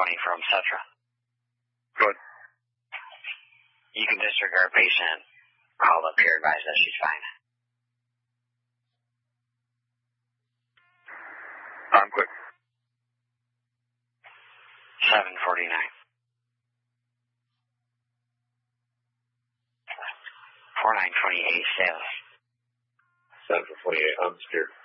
from Cetra. Good. You can disregard patient. Called up here, advised that she's fine. I'm quick. 7:49. 4928 sales. 7 for 28. I'm scared.